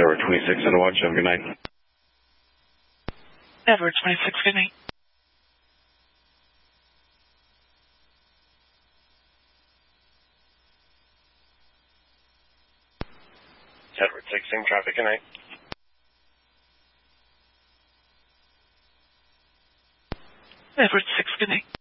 Edward 26 on the watch. Have a good night. Edward 26, good night. Edward 6, same traffic, good night. Edward 6, good night.